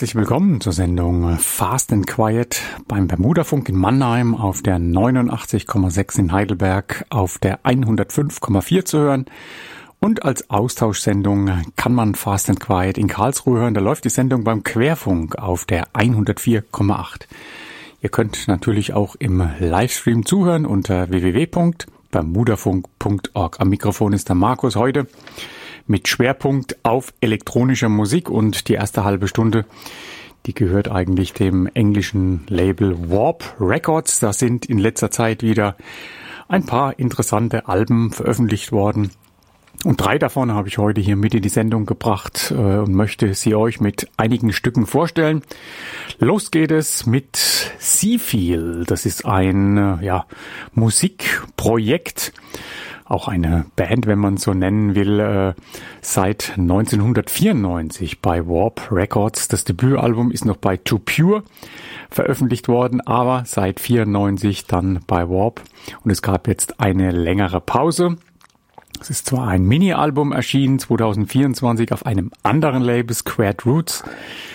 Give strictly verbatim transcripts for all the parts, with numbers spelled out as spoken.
Herzlich willkommen zur Sendung Fast and Quiet beim Bermudafunk in Mannheim auf der neunundachtzig Komma sechs in Heidelberg, auf der hundertfünf Komma vier zu hören. Und als Austauschsendung kann man Fast and Quiet in Karlsruhe hören. Da läuft die Sendung beim Querfunk auf der hundertvier Komma acht. Ihr könnt natürlich auch im Livestream zuhören unter w w w punkt bermudafunk punkt org. Am Mikrofon ist der Markus heute mit Schwerpunkt auf elektronischer Musik, und die erste halbe Stunde, die gehört eigentlich dem englischen Label Warp Records. Da sind in letzter Zeit wieder ein paar interessante Alben veröffentlicht worden. Und drei davon habe ich heute hier mit in die Sendung gebracht äh, und möchte sie euch mit einigen Stücken vorstellen. Los geht es mit Seafeel. Das ist ein äh, ja, Musikprojekt, auch eine Band, wenn man so nennen will, äh, seit neunzehnhundertvierundneunzig bei Warp Records. Das Debütalbum ist noch bei Too Pure veröffentlicht worden, aber seit vierundneunzig dann bei Warp. Und es gab jetzt eine längere Pause. Es ist zwar ein Mini-Album erschienen, zweitausendvierundzwanzig, auf einem anderen Label, Squared Roots,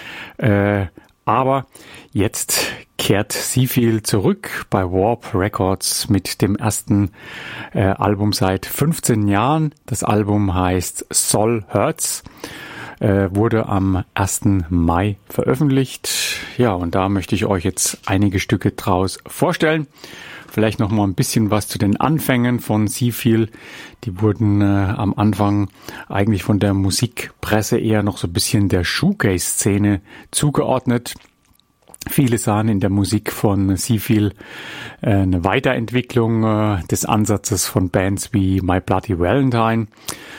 äh, aber jetzt kehrt Seafeel zurück bei Warp Records mit dem ersten äh, Album seit fünfzehn Jahren. Das Album heißt Soul Hurts, äh, wurde am ersten Mai veröffentlicht. Ja, und da möchte ich euch jetzt einige Stücke draus vorstellen. Vielleicht noch mal ein bisschen was zu den Anfängen von Seafeel. Die wurden äh, am Anfang eigentlich von der Musikpresse eher noch so ein bisschen der Shoegaze-Szene zugeordnet. Viele sahen in der Musik von Seafeel äh, eine Weiterentwicklung äh, des Ansatzes von Bands wie My Bloody Valentine,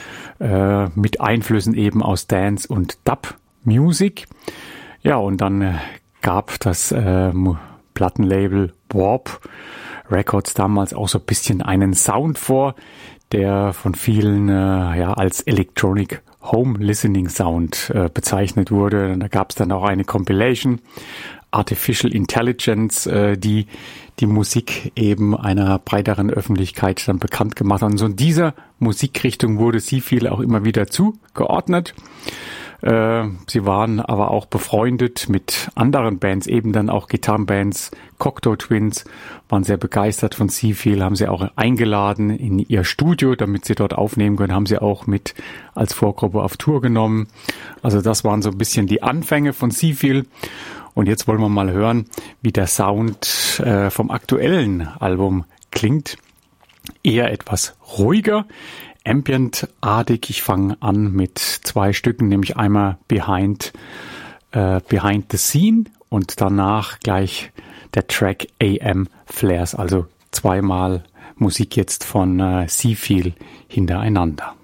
äh, mit Einflüssen eben aus Dance- und Dub-Music. Ja, und dann äh, gab das äh, Plattenlabel Warp Records damals auch so ein bisschen einen Sound vor, der von vielen äh, ja als Electronic Home Listening Sound äh, bezeichnet wurde. Da gab es dann auch eine Compilation, Artificial Intelligence, äh, die die Musik eben einer breiteren Öffentlichkeit dann bekannt gemacht hat. Und so in dieser Musikrichtung wurde Seafeel auch immer wieder zugeordnet. Äh, sie waren aber auch befreundet mit anderen Bands, eben dann auch Gitarrenbands. Cocteau Twins waren sehr begeistert von Seafeel, haben sie auch eingeladen in ihr Studio, damit sie dort aufnehmen können, haben sie auch mit als Vorgruppe auf Tour genommen. Also das waren so ein bisschen die Anfänge von Seafeel. Und jetzt wollen wir mal hören, wie der Sound äh, vom aktuellen Album klingt. Eher etwas ruhiger, ambient-artig. Ich fange an mit zwei Stücken, nämlich einmal Behind, äh, Behind the Scene und danach gleich der Track A M Flares. Also zweimal Musik jetzt von äh, Seafeel hintereinander.